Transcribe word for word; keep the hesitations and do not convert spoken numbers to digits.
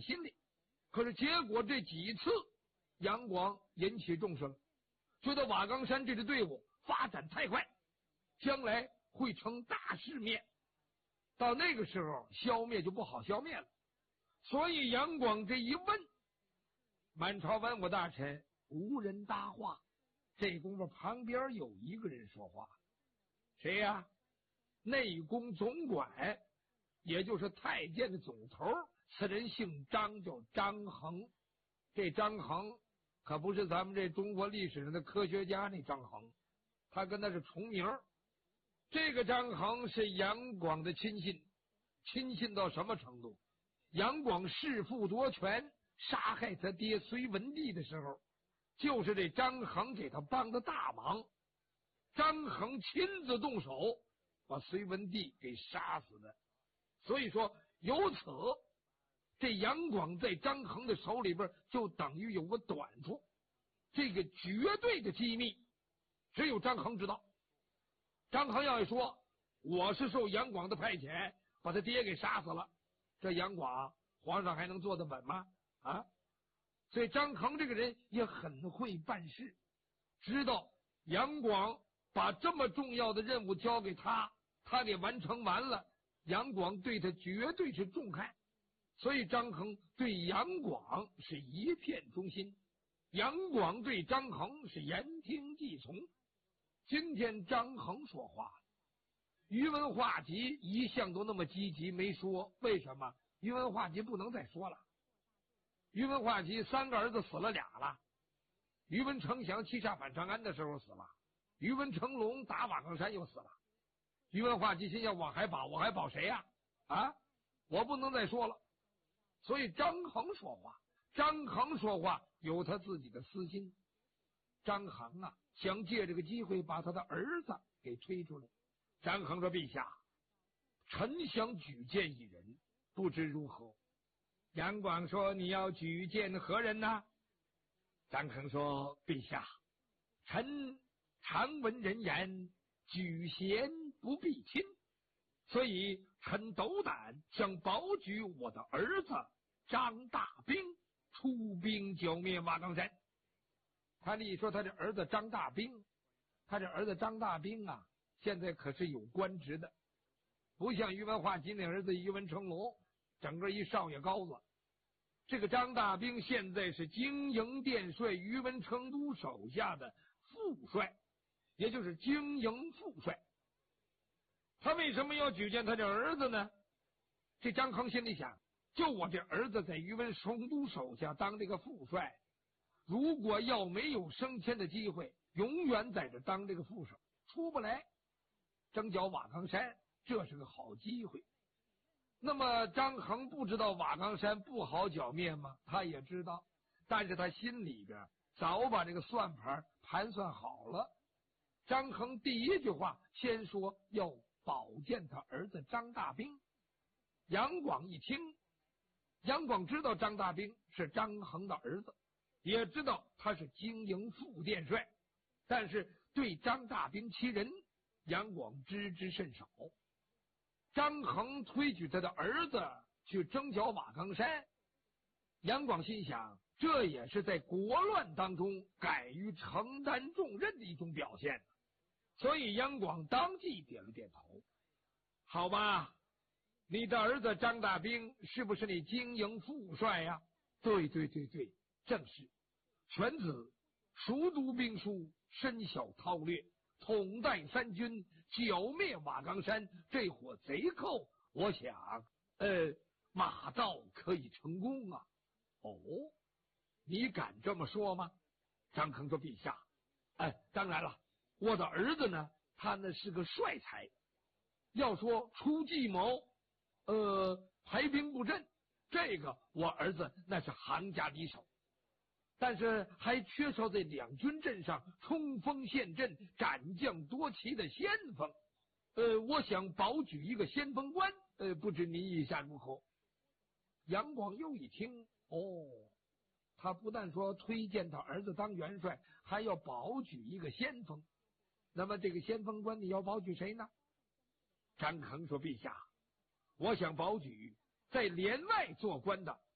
心里。可是结果这几次杨广引起重视了，觉得瓦岗山这支队伍发展太快，将来会成大事灭，到那个时候消灭就不好消灭了。所以杨广这一问，满朝文武大臣无人答话。这功夫旁边有一个人说话，谁呀？内宫总管，也就是太监的总头，此人姓张，叫张衡。这张衡可不是咱们这中国历史上的科学家那张衡，他跟他是重名。这个张衡是杨广的亲信，亲信到什么程度？杨广弑父夺权，杀害他爹隋文帝的时候，就是这张衡给他帮的大忙。张衡亲自动手把隋文帝给杀死的。所以说由此这杨广在张衡的手里边就等于有个短处，这个绝对的机密只有张衡知道。张衡要一说我是受杨广的派遣把他爹给杀死了，这杨广皇上还能坐得稳吗？啊！所以张衡这个人也很会办事，知道杨广把这么重要的任务交给他，他给完成完了，杨广对他绝对是重看，所以张衡对杨广是一片忠心，杨广对张衡是言听计从。今天张衡说话，宇文化及一向都那么积极没说，为什么？宇文化及不能再说了。宇文化及三个儿子死了俩了，宇文承祥欺诈反长安的时候死了，宇文成龙打瓦岗山又死了。宇文化及心想我还保我还保谁呀？啊，我不能再说了。所以张衡说话，张衡说话有他自己的私心。张衡啊，想借这个机会把他的儿子给推出来。张衡说：“陛下，臣想举荐一人，不知如何？”杨广说：“你要举荐何人呢？”张衡说：“陛下，臣常闻人言，举贤不避亲，所以臣斗胆想保举我的儿子张大兵出兵剿灭瓦岗山。”他一说他这儿子张大兵，他这儿子张大兵啊，现在可是有官职的，不像宇文化及那儿子宇文成龙，整个一少爷高子。这个张大兵现在是京营殿帅宇文成都手下的副帅，也就是京营副帅。他为什么要举荐他这儿子呢？这张衡心里想，就我这儿子在宇文成都手下当这个副帅，如果要没有升迁的机会，永远在这当这个副手，出不来，征剿瓦岗山，这是个好机会。那么张衡不知道瓦岗山不好剿灭吗？他也知道，但是他心里边早把这个算盘盘算好了。张衡第一句话先说要保荐他儿子张大兵。杨广一听，杨广知道张大兵是张衡的儿子，也知道他是京营副殿帅，但是对张大兵其人，杨广知之甚少。张衡推举他的儿子去征剿瓦岗山，杨广心想，这也是在国乱当中敢于承担重任的一种表现，所以杨广当即点了点头。好吧，你的儿子张大兵是不是你京营副帅呀？对对对对，正是。犬子熟读兵书，深晓韬略，统带三军，剿灭瓦岗山这伙贼寇，我想呃，马到可以成功啊。哦，你敢这么说吗？张衡说：“陛下，哎，当然了，我的儿子呢，他呢是个帅才，要说出计谋，呃，排兵布阵，这个我儿子那是行家里手，但是还缺少在两军阵上冲锋陷阵、斩将夺旗的先锋。呃，我想保举一个先锋官，呃，不知您意下如何？”杨广又一听，哦，他不但说推荐他儿子当元帅，还要保举一个先锋。那么这个先锋官你要保举谁呢？张衡说：“陛下，我想保举在连外做官的